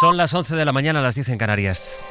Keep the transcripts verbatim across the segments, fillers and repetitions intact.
Son las once de la mañana, las diez en Canarias.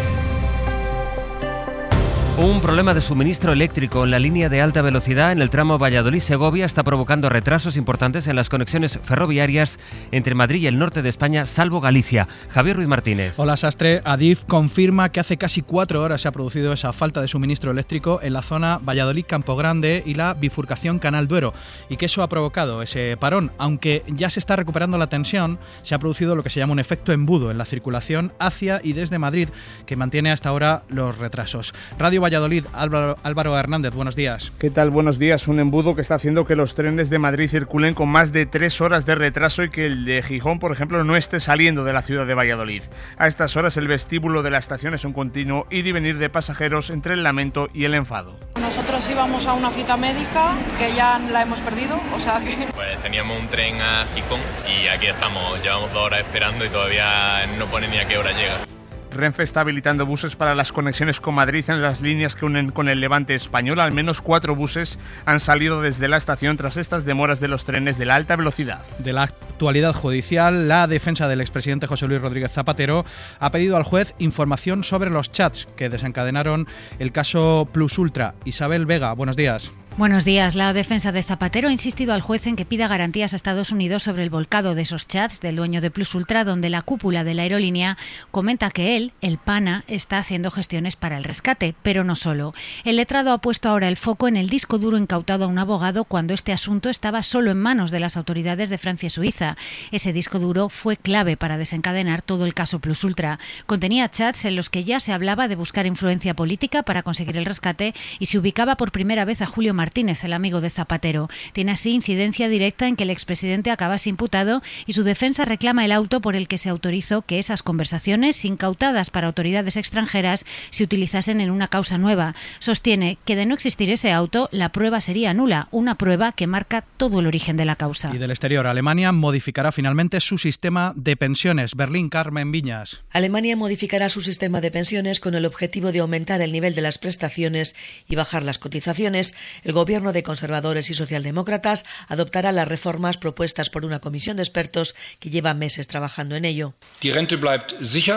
Un problema de suministro eléctrico en la línea de alta velocidad en el tramo Valladolid-Segovia está provocando retrasos importantes en las conexiones ferroviarias entre Madrid y el norte de España, salvo Galicia. Javier Ruiz Martínez. Hola, Sastre. Adif confirma que hace casi cuatro horas se ha producido esa falta de suministro eléctrico en la zona Valladolid-Campo Grande y la bifurcación Canal Duero, y que eso ha provocado ese parón. Aunque ya se está recuperando la tensión, se ha producido lo que se llama un efecto embudo en la circulación hacia y desde Madrid, que mantiene hasta ahora los retrasos. Radio Valladolid, Álvaro, Álvaro Hernández, buenos días. ¿Qué tal? Buenos días. Un embudo que está haciendo que los trenes de Madrid circulen con más de tres horas de retraso y que el de Gijón, por ejemplo, no esté saliendo de la ciudad de Valladolid. A estas horas el vestíbulo de la estación es un continuo ir y venir de pasajeros entre el lamento y el enfado. Nosotros íbamos a una cita médica que ya la hemos perdido, o sea que... Pues teníamos un tren a Gijón y aquí estamos, llevamos dos horas esperando y todavía no pone ni a qué hora llega. Renfe está habilitando buses para las conexiones con Madrid en las líneas que unen con el Levante español. Al menos cuatro buses han salido desde la estación tras estas demoras de los trenes de la alta velocidad. De la actualidad judicial, la defensa del expresidente José Luis Rodríguez Zapatero ha pedido al juez información sobre los chats que desencadenaron el caso Plus Ultra. Isabel Vega, buenos días. Buenos días. La defensa de Zapatero ha insistido al juez en que pida garantías a Estados Unidos sobre el volcado de esos chats del dueño de Plus Ultra, donde la cúpula de la aerolínea comenta que él, el pana, está haciendo gestiones para el rescate, pero no solo. El letrado ha puesto ahora el foco en el disco duro incautado a un abogado cuando este asunto estaba solo en manos de las autoridades de Francia y Suiza. Ese disco duro fue clave para desencadenar todo el caso Plus Ultra. Contenía chats en los que ya se hablaba de buscar influencia política para conseguir el rescate y se ubicaba por primera vez a Julio Martínez, el amigo de Zapatero. Tiene así incidencia directa en que el expresidente acabase imputado y su defensa reclama el auto por el que se autorizó que esas conversaciones, incautadas para autoridades extranjeras, se utilizasen en una causa nueva. Sostiene que de no existir ese auto, la prueba sería nula, una prueba que marca todo el origen de la causa. Y del exterior, Alemania modificará finalmente su sistema de pensiones. Berlín, Carmen Viñas. Alemania modificará su sistema de pensiones con el objetivo de aumentar el nivel de las prestaciones y bajar las cotizaciones. El El gobierno de conservadores y socialdemócratas adoptará las reformas propuestas por una comisión de expertos que lleva meses trabajando en ello. Die Rente bleibt sicher.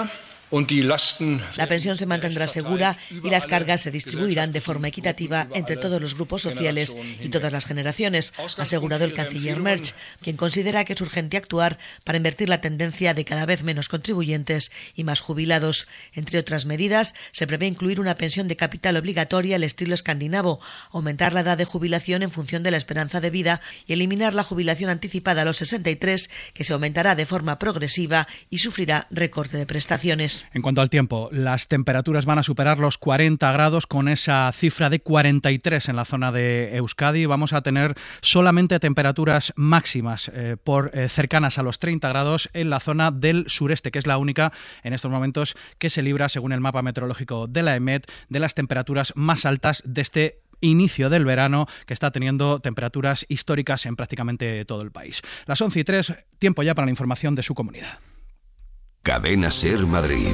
La pensión se mantendrá segura y las cargas se distribuirán de forma equitativa entre todos los grupos sociales y todas las generaciones, ha asegurado el canciller Merz, quien considera que es urgente actuar para invertir la tendencia de cada vez menos contribuyentes y más jubilados. Entre otras medidas, se prevé incluir una pensión de capital obligatoria al estilo escandinavo, aumentar la edad de jubilación en función de la esperanza de vida y eliminar la jubilación anticipada a los sesenta y tres, que se aumentará de forma progresiva y sufrirá recorte de prestaciones. En cuanto al tiempo, las temperaturas van a superar los cuarenta grados con esa cifra de cuarenta y tres en la zona de Euskadi. Vamos a tener solamente temperaturas máximas eh, por eh, cercanas a los treinta grados en la zona del sureste, que es la única en estos momentos que se libra, según el mapa meteorológico de la EMET, de las temperaturas más altas de este inicio del verano, que está teniendo temperaturas históricas en prácticamente todo el país. Las once y tres, tiempo ya para la información de su comunidad. Cadena Ser Madrid.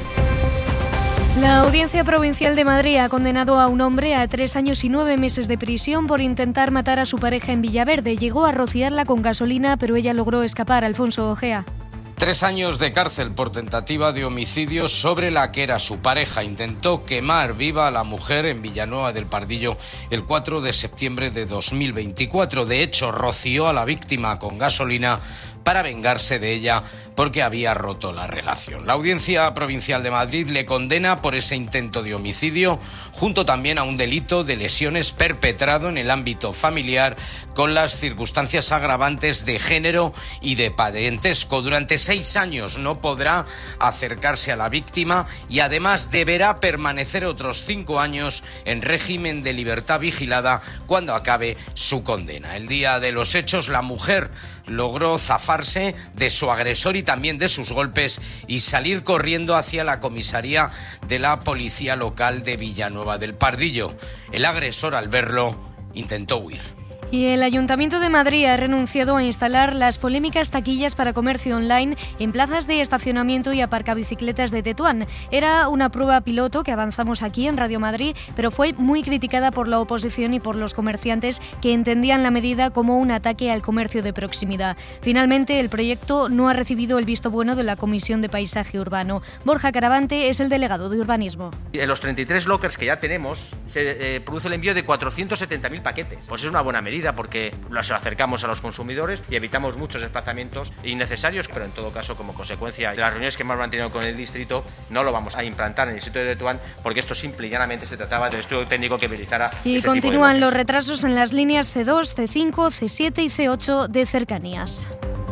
La Audiencia Provincial de Madrid ha condenado a un hombre a tres años y nueve meses de prisión por intentar matar a su pareja en Villaverde. Llegó a rociarla con gasolina, pero ella logró escapar. Alfonso Ojea. Tres años de cárcel por tentativa de homicidio sobre la que era su pareja. Intentó quemar viva a la mujer en Villanueva del Pardillo el cuatro de septiembre de dos mil veinticuatro. De hecho, roció a la víctima con gasolina para vengarse de ella porque había roto la relación. La Audiencia Provincial de Madrid le condena por ese intento de homicidio, junto también a un delito de lesiones perpetrado en el ámbito familiar con las circunstancias agravantes de género y de parentesco. Durante seis años no podrá acercarse a la víctima y además deberá permanecer otros cinco años en régimen de libertad vigilada cuando acabe su condena. El día de los hechos, la mujer logró zafarse de su agresor y también de sus golpes y salir corriendo hacia la comisaría de la policía local de Villanueva del Pardillo. El agresor, al verlo, intentó huir. Y el Ayuntamiento de Madrid ha renunciado a instalar las polémicas taquillas para comercio online en plazas de estacionamiento y aparcabicicletas de Tetuán. Era una prueba piloto que avanzamos aquí en Radio Madrid, pero fue muy criticada por la oposición y por los comerciantes que entendían la medida como un ataque al comercio de proximidad. Finalmente, el proyecto no ha recibido el visto bueno de la Comisión de Paisaje Urbano. Borja Caravante es el delegado de Urbanismo. En los treinta y tres lockers que ya tenemos se eh, produce el envío de cuatrocientos setenta mil paquetes. Pues es una buena medida porque los acercamos a los consumidores y evitamos muchos desplazamientos innecesarios, pero en todo caso, como consecuencia de las reuniones que hemos mantenido con el distrito, no lo vamos a implantar en el distrito de Tetuán porque esto simple y llanamente se trataba del estudio técnico que realizara y ese continúan tipo de los retrasos en las líneas ce dos, ce cinco, ce siete y ce ocho de cercanías.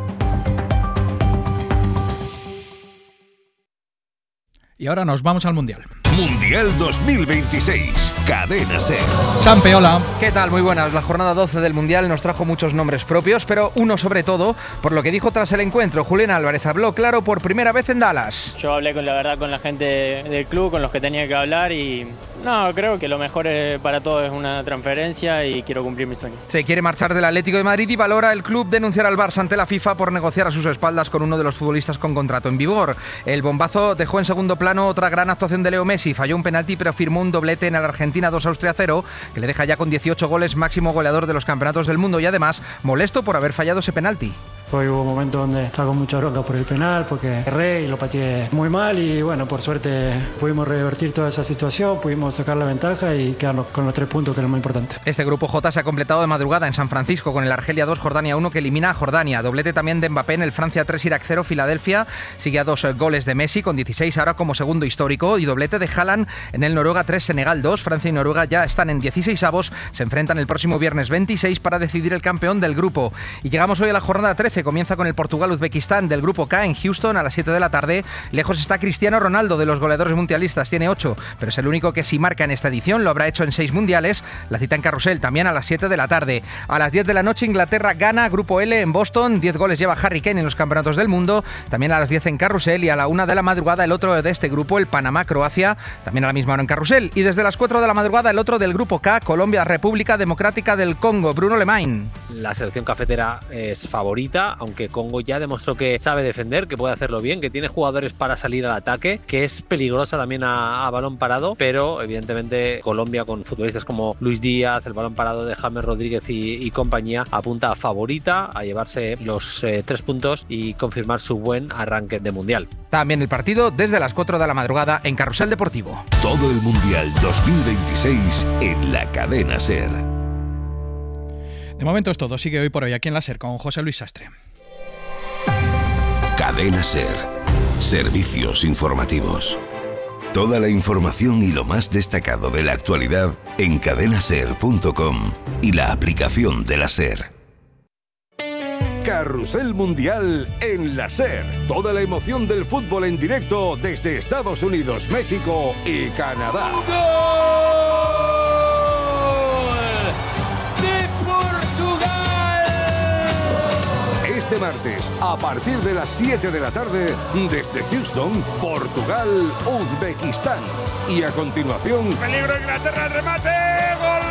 Y ahora nos vamos al Mundial. Mundial dos mil veintiséis, Cadena SER. Champe, hola. ¿Qué tal? Muy buenas. La jornada doce del Mundial nos trajo muchos nombres propios, pero uno sobre todo, por lo que dijo tras el encuentro. Julián Álvarez habló claro por primera vez en Dallas. Yo hablé con la verdad con la gente del club, con los que tenía que hablar y no, creo que lo mejor para todos es una transferencia y quiero cumplir mi sueño. Se quiere marchar del Atlético de Madrid y valora el club denunciar al Barça ante la FIFA por negociar a sus espaldas con uno de los futbolistas con contrato en vigor. El bombazo dejó en segundo plano otra gran actuación de Leo Messi. Falló un penalti pero firmó un doblete en el Argentina dos Austria cero, que le deja ya con dieciocho goles, máximo goleador de los campeonatos del mundo y además molesto por haber fallado ese penalti. Hoy hubo momentos donde estaba con mucha bronca por el penal porque erré y lo pateé muy mal y bueno, por suerte pudimos revertir toda esa situación, pudimos sacar la ventaja y quedarnos con los tres puntos, que es lo más importante. Este grupo J se ha completado de madrugada en San Francisco con el Argelia dos, Jordania uno, que elimina a Jordania. Doblete también de Mbappé en el Francia tres, Irak cero, Filadelfia. Sigue a dos goles de Messi con dieciséis ahora como segundo histórico y doblete de Haaland en el Noruega tres, Senegal dos. Francia y Noruega ya están en dieciséis avos, se enfrentan el próximo viernes veintiséis para decidir el campeón del grupo. Y llegamos hoy a la jornada trece, comienza con el Portugal-Uzbekistán del grupo K en Houston a las siete de la tarde. Lejos está Cristiano Ronaldo de los goleadores mundialistas, tiene ocho, pero es el único que si marca en esta edición, lo habrá hecho en seis mundiales. La cita en carrusel también a las siete de la tarde. A las diez de la noche Inglaterra gana grupo L en Boston, diez goles lleva Harry Kane en los campeonatos del mundo, también a las diez en carrusel, y a la una de la madrugada el otro de este grupo, el Panamá-Croacia, también a la misma hora en carrusel, y desde las cuatro de la madrugada el otro del grupo K, Colombia-República Democrática del Congo. Bruno Lemain. La selección cafetera es favorita, aunque Congo ya demostró que sabe defender, que puede hacerlo bien, que tiene jugadores para salir al ataque, que es peligrosa también a, a balón parado, pero evidentemente Colombia con futbolistas como Luis Díaz, el balón parado de James Rodríguez y, y compañía, apunta a favorita a llevarse los eh, tres puntos y confirmar su buen arranque de Mundial. También el partido desde las cuatro de la madrugada en Carrusel Deportivo. Todo el Mundial dos mil veintiséis en la Cadena SER. De momento es todo. Sigue hoy por hoy aquí en la SER con José Luis Sastre. Cadena SER. Servicios informativos. Toda la información y lo más destacado de la actualidad en cadena ser punto com y la aplicación de la SER. Carrusel Mundial en la SER. Toda la emoción del fútbol en directo desde Estados Unidos, México y Canadá. Este martes, a partir de las siete de la tarde, desde Houston, Portugal, Uzbekistán. Y a continuación... ¡Peligro Inglaterra, el remate! ¡Gol!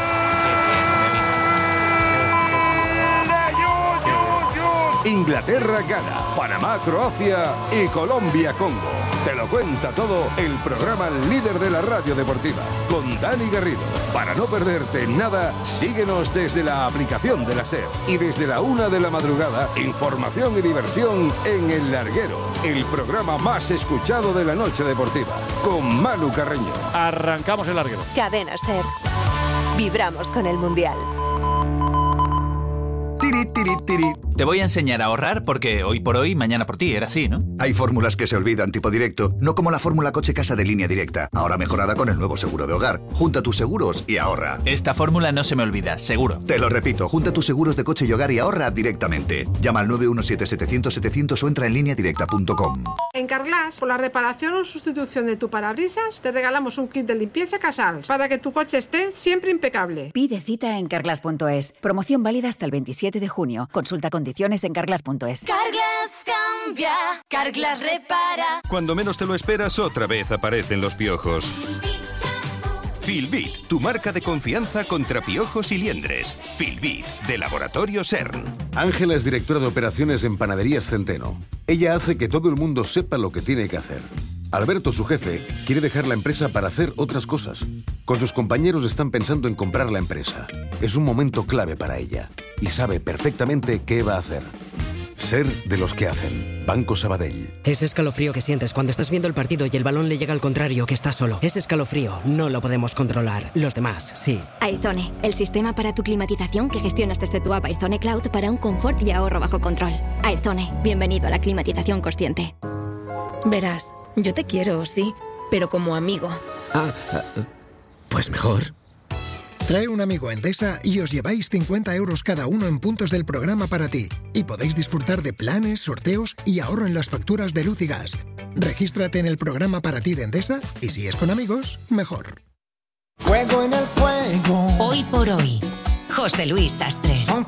Inglaterra gana, Panamá, Croacia y Colombia, Congo. Te lo cuenta todo el programa líder de la radio deportiva, con Dani Garrido. Para no perderte nada, síguenos desde la aplicación de la SER. Y desde la una de la madrugada, información y diversión en El Larguero, el programa más escuchado de la noche deportiva, con Manu Carreño. Arrancamos El Larguero. Cadena SER. Vibramos con el Mundial. Tiri, tiri, tiri. Te voy a enseñar a ahorrar porque hoy por hoy, mañana por ti, era así, ¿no? Hay fórmulas que se olvidan tipo directo, no como la fórmula coche-casa de Línea Directa, ahora mejorada con el nuevo seguro de hogar. Junta tus seguros y ahorra. Esta fórmula no se me olvida, seguro. Te lo repito, junta tus seguros de coche y hogar y ahorra directamente. Llama al nueve uno siete, setecientos, setecientos o entra en línea directa punto com. En Carglass, por la reparación o sustitución de tu parabrisas, te regalamos un kit de limpieza Casals para que tu coche esté siempre impecable. Pide cita en carglass punto es. Promoción válida hasta el veintisiete de junio. Consulta condiciones en carglass punto es. Carglass cambia, Carglass repara. Cuando menos te lo esperas, otra vez aparecen los piojos. Filbit, tu marca de confianza contra piojos y liendres. Filbit, de Laboratorio SERN. Ángela es directora de operaciones en Panaderías Centeno. Ella hace que todo el mundo sepa lo que tiene que hacer. Alberto, su jefe, quiere dejar la empresa para hacer otras cosas. Con sus compañeros están pensando en comprar la empresa. Es un momento clave para ella y sabe perfectamente qué va a hacer. Ser de los que hacen. Banco Sabadell. Ese escalofrío que sientes cuando estás viendo el partido y el balón le llega al contrario, que está solo. Ese escalofrío no lo podemos controlar. Los demás, sí. Airzone, el sistema para tu climatización que gestionas desde tu app Airzone Cloud para un confort y ahorro bajo control. Airzone, bienvenido a la climatización consciente. Verás, yo te quiero, sí, pero como amigo. Ah, pues mejor. Trae un amigo a Endesa y os lleváis cincuenta euros cada uno en puntos del programa para ti. Y podéis disfrutar de planes, sorteos y ahorro en las facturas de luz y gas. Regístrate en el programa para ti de Endesa y si es con amigos, mejor. Fuego en el fuego. Hoy por hoy, José Luis Sastre. Son